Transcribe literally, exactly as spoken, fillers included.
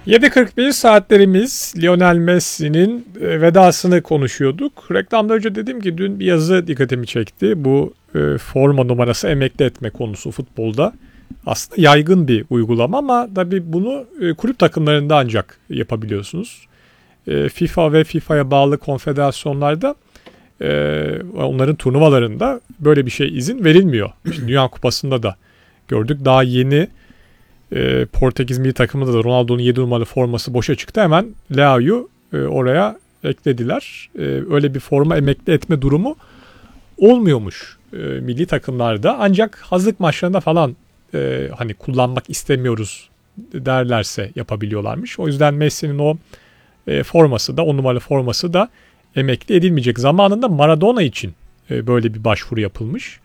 yedi kırk bir saatlerimiz Lionel Messi'nin e, vedasını konuşuyorduk. Reklamdan önce dedim ki dün bir yazı dikkatimi çekti. Bu e, forma numarası emekli etme konusu futbolda. Aslında yaygın bir uygulama ama tabii bunu e, kulüp takımlarında ancak yapabiliyorsunuz. E, FIFA ve FIFA'ya bağlı konfederasyonlarda e, onların turnuvalarında böyle bir şey izin verilmiyor. Şimdi Dünya Kupası'nda da gördük. Daha yeni e, Portekiz milli takımında da Ronaldo'nun yedi numaralı forması boşa çıktı. Hemen Leao'yu e, oraya eklediler. E, öyle bir forma emekli etme durumu olmuyormuş e, milli takımlarda. Ancak hazırlık maçlarında falan e, hani kullanmak istemiyoruz derlerse yapabiliyorlarmış. O yüzden Messi'nin o e, forması da on numaralı forması da emekli edilmeyecek. Zamanında Maradona için e, böyle bir başvuru yapılmış.